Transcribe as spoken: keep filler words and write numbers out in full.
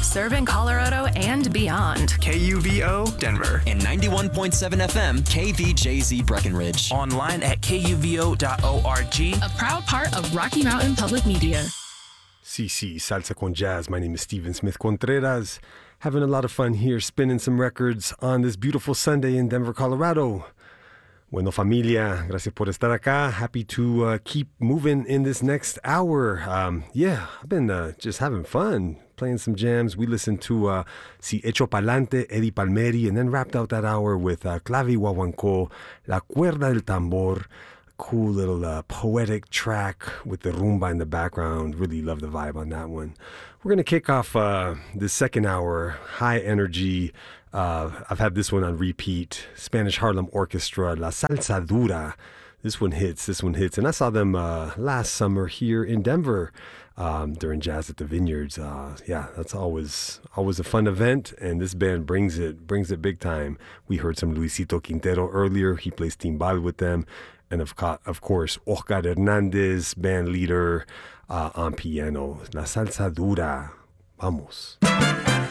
serving Colorado and beyond. K U V O Denver. And ninety-one point seven F M, K V J Z Breckenridge. Online at K U V O dot org. A proud part of Rocky Mountain Public Media. C C Salsa con Jazz. My name is Steven Smith Contreras. Having a lot of fun here, spinning some records on this beautiful Sunday in Denver, Colorado. Bueno, familia, gracias por estar acá. Happy to uh, keep moving in this next hour. Um, yeah, I've been uh, just having fun, playing some jams. We listened to uh, Si Echo Pa'lante, Eddie Palmieri, and then wrapped out that hour with uh, Clavi Guaguancó, La Cuerda del Tambor. Cool little uh, poetic track with the rumba in the background. Really love the vibe on that one. We're going to kick off uh, the second hour, high energy. Uh, I've had this one on repeat. Spanish Harlem Orchestra, La Salsa Dura. This one hits, this one hits. And I saw them uh, last summer here in Denver um, during Jazz at the Vineyards. Uh, yeah, that's always always a fun event, and this band brings it, brings it big time. We heard some Luisito Quintero earlier. He plays timbal with them. And of, co- of course, Oscar Hernandez, band leader uh, on piano. La Salsa Dura. Vamos.